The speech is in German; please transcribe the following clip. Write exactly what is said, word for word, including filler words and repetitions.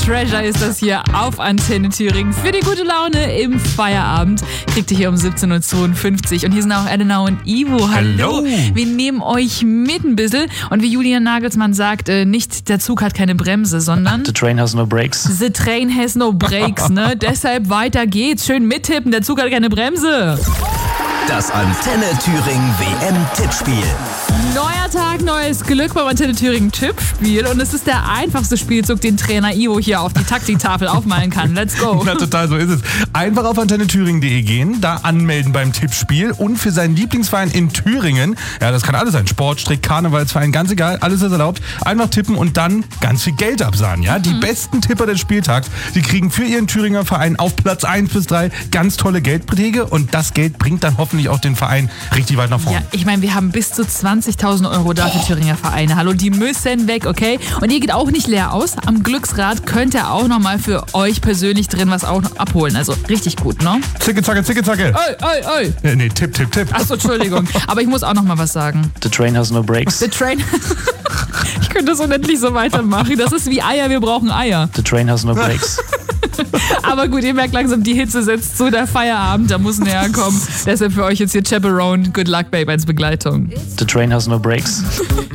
Treasure ist das hier auf Antenne Thüringen. Für die gute Laune im Feierabend kriegt ihr hier um siebzehn Uhr zweiundfünfzig. Und hier sind auch Elena und Ivo. Hallo. Hello. Wir nehmen euch mit ein bisschen. Und wie Julian Nagelsmann sagt, äh, nicht der Zug hat keine Bremse, sondern The train has no brakes. the train has no brakes. Ne? Deshalb weiter geht's. Schön mittippen, der Zug hat keine Bremse. Das Antenne Thüringen W M-Tippspiel. Neuer Tag, neues Glück beim Antenne Thüringen Tippspiel. Und es ist der einfachste Spielzug, den Trainer Ivo hier auf die Taktiktafel aufmalen kann. Let's go. Na total, so ist es. Einfach auf antenne thüringen punkt de gehen, da anmelden beim Tippspiel und für seinen Lieblingsverein in Thüringen, ja, das kann alles sein, Sport, Strick, Karnevalsverein, ganz egal, alles ist erlaubt, einfach tippen und dann ganz viel Geld absahnen, ja. Die besten Tipper des Spieltags, die kriegen für ihren Thüringer Verein auf Platz eins bis drei ganz tolle Geldbeträge und das Geld bringt dann hoffentlich auch den Verein richtig weit nach vorne. Ja, ich meine, wir haben bis zu zwanzigtausend Euro da für Thüringer Vereine. Hallo, die müssen weg, okay? Und ihr geht auch nicht leer aus. Am Glücksrad könnt ihr auch nochmal für euch persönlich drin was auch noch abholen. Also richtig gut, ne? Zicke, zacke, zicke, zacke. Oi, oi, oi. Nee, nee, tipp, tipp, tipp. Achso, Entschuldigung. Aber ich muss auch noch mal was sagen. The train has no brakes. The train... Ich könnte das unendlich so weitermachen. Das ist wie Eier, wir brauchen Eier. The train has no brakes. Aber gut, ihr merkt langsam, die Hitze setzt zu, der Feierabend, da muss näher kommen. Deshalb für euch jetzt hier Chaperone. Good luck, Babe, als Begleitung. The train has no brakes.